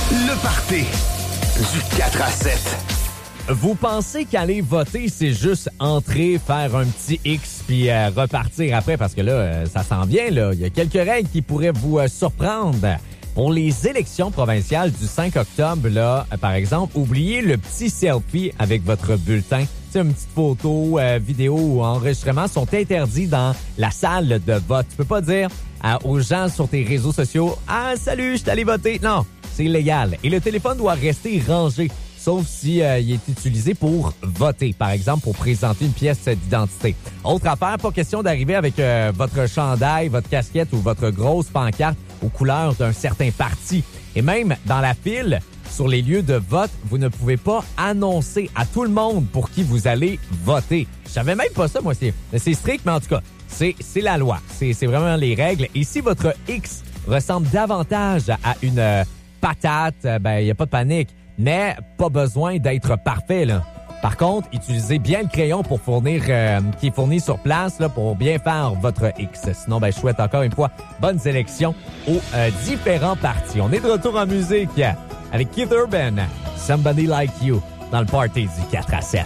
Le party du 4 à 7. Vous pensez qu'aller voter, c'est juste entrer, faire un petit X puis repartir après? Parce que là, ça s'en vient, là. Il y a quelques règles qui pourraient vous surprendre. Pour les élections provinciales du 5 octobre, là, par exemple, oubliez le petit selfie avec votre bulletin. Tu sais, une petite photo, vidéo ou enregistrement sont interdits dans la salle de vote. Tu peux pas dire aux gens sur tes réseaux sociaux « Ah, salut, je suis allé voter ». Non, c'est illégal. Et le téléphone doit rester rangé, sauf si il est utilisé pour voter, par exemple, pour présenter une pièce d'identité. Autre affaire, pas question d'arriver avec votre chandail, votre casquette ou votre grosse pancarte aux couleurs d'un certain parti. Et même dans la file, sur les lieux de vote, vous ne pouvez pas annoncer à tout le monde pour qui vous allez voter. Je savais même pas ça, moi. C'est strict, mais en tout cas, c'est la loi. C'est vraiment les règles. Et si votre X ressemble davantage à une patate, ben, il n'y a pas de panique. Mais pas besoin d'être parfait, là. Par contre, utilisez bien le crayon pour qui est fourni sur place là, pour bien faire votre X. Sinon, ben, je souhaite encore une fois bonnes élections aux différents partis. On est de retour en musique avec Keith Urban, Somebody Like You, dans le party du 4 à 7.